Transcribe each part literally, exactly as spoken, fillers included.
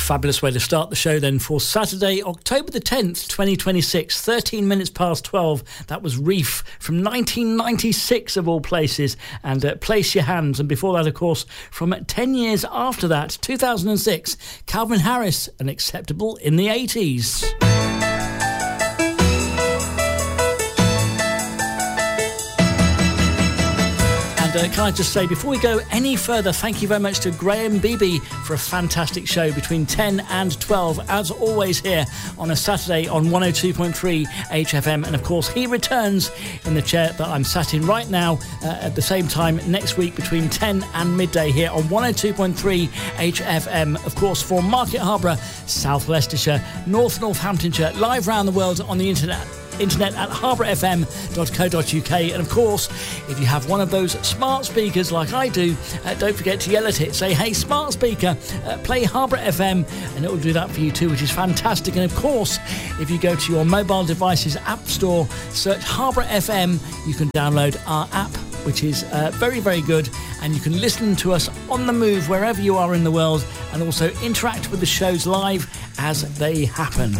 Fabulous way to start the show then for Saturday, October the tenth, twenty twenty-six, thirteen minutes past twelve. That was Reef from nineteen ninety-six of all places, and uh, Place Your Hands. And before that, of course, from ten years after that, two thousand six, Calvin Harris and Acceptable in the eighties. And uh, can I just say, before we go any further, thank you very much to Graham Beebe for a fantastic show between ten and twelve, as always here on a Saturday on one oh two point three H F M. And of course, he returns in the chair that I'm sat in right now uh, at the same time next week between ten and midday here on one oh two point three H F M. Of course, for Market Harborough, South Leicestershire, North Northamptonshire, live round the world on the internet. internet at harborough f m dot co dot u k. And of course, if you have one of those smart speakers like I do, uh, don't forget to yell at it. Say, hey, smart speaker, uh, play Harborough F M, and it will do that for you too, which is fantastic. And of course, if you go to your mobile device's app store, search Harborough F M, you can download our app, which is uh, very, very good. And you can listen to us on the move wherever you are in the world, and also interact with the shows live as they happen.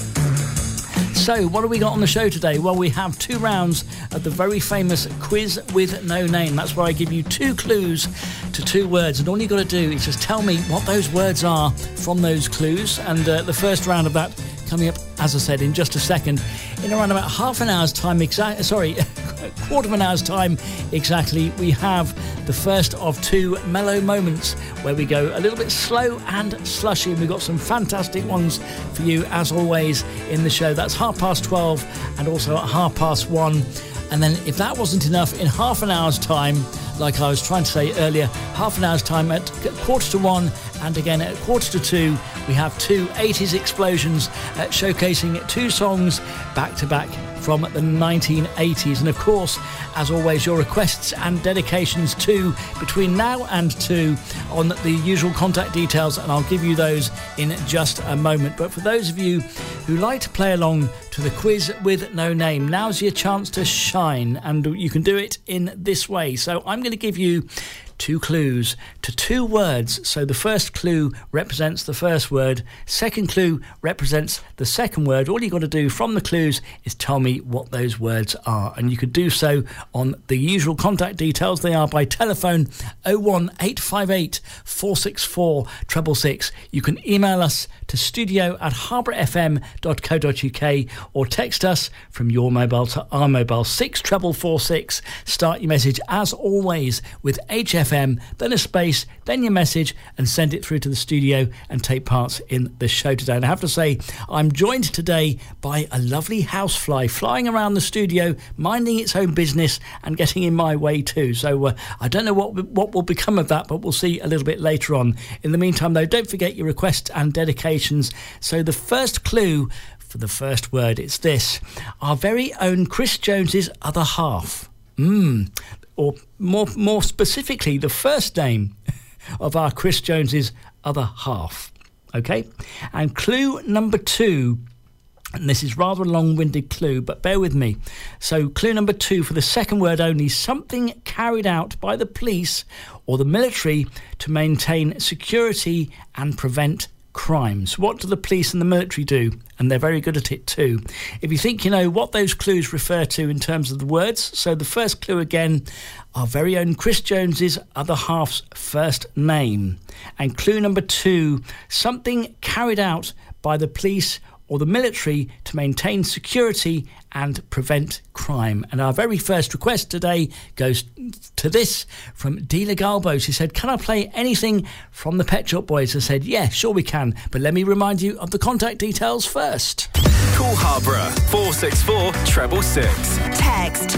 So, what have we got on the show today? Well, we have two rounds of the very famous Quiz with No Name. That's where I give you two clues to two words, and all you've got to do is just tell me what those words are from those clues. And uh, the first round of that coming up, as I said, in just a second, in around about half an hour's time, exactly, sorry, a quarter of an hour's time exactly, we have the first of two mellow moments where we go a little bit slow and slushy, and we've got some fantastic ones for you as always in the show. That's half past twelve and also at half past one. And then if that wasn't enough, in half an hour's time, like I was trying to say earlier, half an hour's time at quarter to one and again at quarter to two, we have two eighties explosions uh, showcasing two songs back to back from the nineteen eighties. And of course, as always, your requests and dedications too between now and two on the usual contact details, and I'll give you those in just a moment. But for those of you who like to play along to the Quiz with No Name, now's your chance to shine, and you can do it in this way. So I'm going to give you two clues to two words. So the first clue represents the first word, second clue represents the second word. All you've got to do from the clues is tell me what those words are, and you could do so on the usual contact details. They are by telephone oh one eight five eight four six four six six six. You can email us to studio at harborough f m dot co dot u k or text us from your mobile to our mobile six four four six. Start your message as always with H F M, then a space, then your message, and send it through to the studio and take part in the show today. And I have to say, I'm joined today by a lovely housefly flying around the studio, minding its own business and getting in my way too. So uh, I don't know what what will become of that, but we'll see a little bit later on. In the meantime, though, don't forget your requests and dedications. So the first clue for the first word, it's this: our very own Chris Jones's other half. Mmm. Or more more specifically, the first name of our Chris Jones's other half. Okay? And clue number two, and this is rather a long-winded clue, but bear with me. So clue number two for the second word only: something carried out by the police or the military to maintain security and prevent crimes. What do the police and the military do? And they're very good at it too. If you think you know what those clues refer to in terms of the words, so the first clue again, our very own Chris Jones's other half's first name. And clue number two, something carried out by the police or the military to maintain security and prevent crime. And our very first request today goes to this from Dila Galbo. She said, can I play anything from the Pet Shop Boys? I said, yeah, sure we can. But let me remind you of the contact details first. Call Harborough four six four six six six. Text